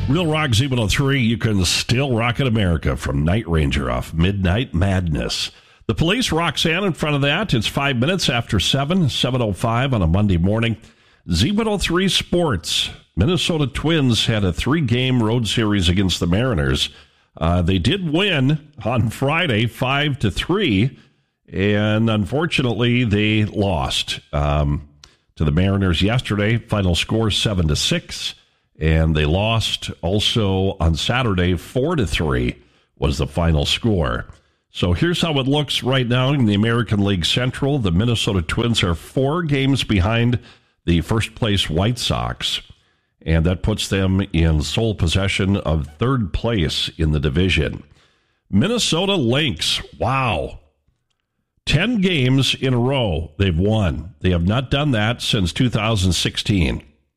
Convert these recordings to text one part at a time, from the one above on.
Real Rock Z103, you can still rock in America from Night Ranger off Midnight Madness. The Police, Roxanne in front of that. It's 5 minutes after 7:05 on a Monday morning. Z103 Sports. Minnesota Twins had a 3-game road series against the Mariners. They did win on Friday 5-3, and unfortunately they lost to the Mariners yesterday. Final score 7-6. And they lost also on Saturday, 4-3 was the final score. So here's how it looks right now in the American League Central. The Minnesota Twins are 4 games behind the first-place White Sox, and that puts them in sole possession of third place in the division. Minnesota Lynx, wow. 10 games in a row they've won. They have not done that since 2016.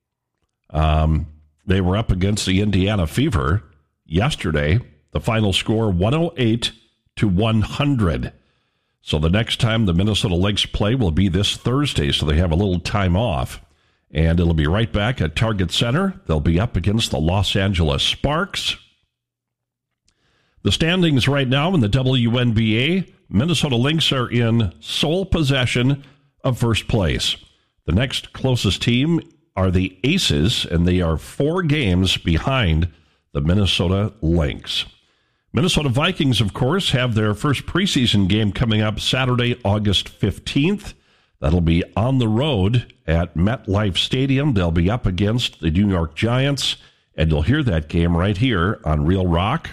They were up against the Indiana Fever yesterday. The final score, 108-100. So the next time the Minnesota Lynx play will be this Thursday, so they have a little time off. And it'll be right back at Target Center. They'll be up against the Los Angeles Sparks. The standings right now in the WNBA, Minnesota Lynx are in sole possession of first place. The next closest team are the Aces, and they are 4 games behind the Minnesota Lynx. Minnesota Vikings, of course, have their first preseason game coming up Saturday, August 15th. That'll be on the road at MetLife Stadium. They'll be up against the New York Giants, and you'll hear that game right here on Real Rock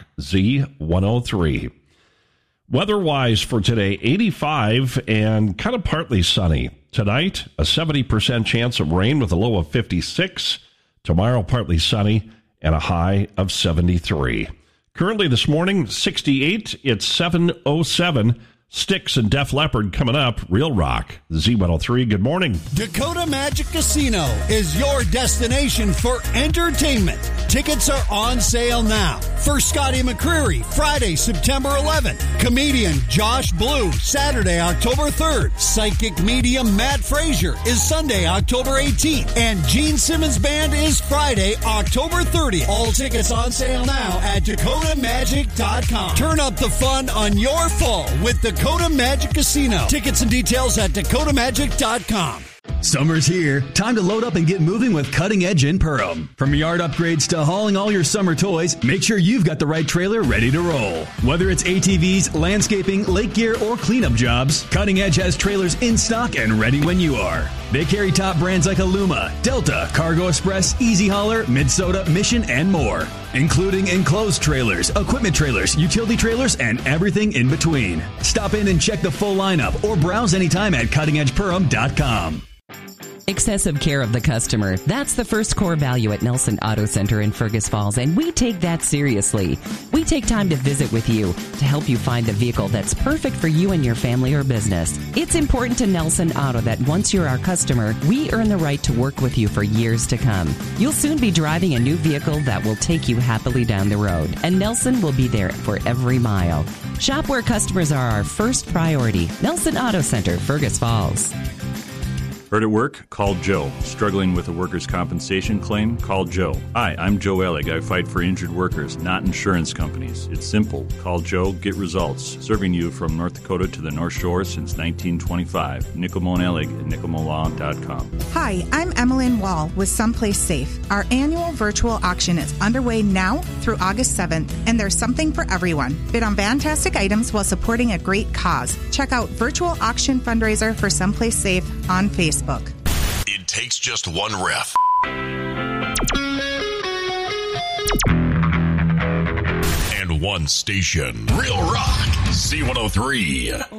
Z103. Weather-wise for today, 85 and kind of partly sunny. Tonight, a 70% chance of rain with a low of 56. Tomorrow, partly sunny and a high of 73. Currently this morning, 68. It's 7:07. Styx and Def Leppard coming up. Real Rock, Z103. Good morning. Dakota Magic Casino is your destination for entertainment. Tickets are on sale now. For Scotty McCreery, Friday, September 11th. Comedian Josh Blue, Saturday, October 3rd. Psychic medium Matt Frazier is Sunday, October 18th. And Gene Simmons Band is Friday, October 30th. All tickets on sale now at DakotaMagic.com. Turn up the fun on your fall with Dakota Magic Casino. Tickets and details at DakotaMagic.com. Summer's here. Time to load up and get moving with Cutting Edge in Perham. From yard upgrades to hauling all your summer toys, make sure you've got the right trailer ready to roll. Whether it's ATVs, landscaping, lake gear, or cleanup jobs, Cutting Edge has trailers in stock and ready when you are. They carry top brands like Aluma, Delta, Cargo Express, Easy Hauler, Minnesota, Mission, and more, including enclosed trailers, equipment trailers, utility trailers, and everything in between. Stop in and check the full lineup or browse anytime at CuttingEdgePerham.com. Excessive care of the customer. That's the first core value at Nelson Auto Center in Fergus Falls, and we take that seriously. We take time to visit with you to help you find the vehicle that's perfect for you and your family or business. It's important to Nelson Auto that once you're our customer, we earn the right to work with you for years to come. You'll soon be driving a new vehicle that will take you happily down the road, and Nelson will be there for every mile. Shop where customers are our first priority. Nelson Auto Center, Fergus Falls. Hurt at work? Call Joe. Struggling with a workers' compensation claim? Call Joe. Hi, I'm Joe Ellig. I fight for injured workers, not insurance companies. It's simple. Call Joe, get results. Serving you from North Dakota to the North Shore since 1925. Nickelmo and Ellig at nickelmolaw.com. Hi, I'm Emmeline Wall with Someplace Safe. Our annual virtual auction is underway now through August 7th, and there's something for everyone. Bid on fantastic items while supporting a great cause. Check out Virtual Auction Fundraiser for Someplace Safe on Facebook. It takes just one ref. And one station. Real Rock Z103.